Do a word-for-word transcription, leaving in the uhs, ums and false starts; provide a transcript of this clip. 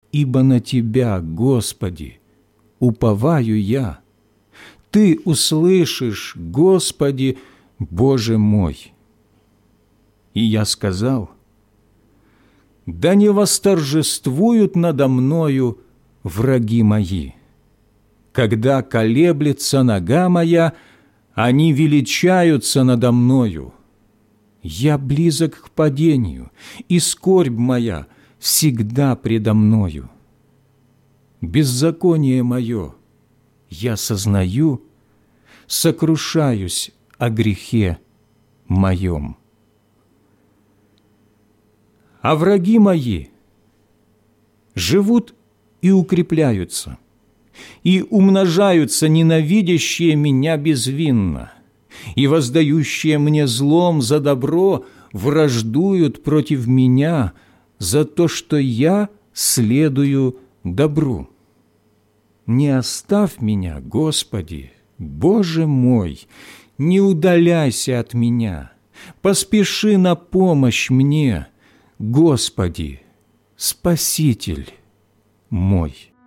ибо на Тебя, Господи, уповаю я. Ты услышишь, Господи, Боже мой. И я сказал: да не восторжествуют надо мною враги мои. Когда колеблется нога моя, они величаются надо мною. Я близок к падению, и скорбь моя всегда предо мною. Беззаконие мое я сознаю, сокрушаюсь о грехе моем. А враги мои живут и укрепляются, и умножаются ненавидящие меня безвинно, и воздающие мне злом за добро враждуют против меня за то, что я следую добру. Не оставь меня, Господи, Боже мой, не удаляйся от меня, поспеши на помощь мне, Господи, Спаситель мой.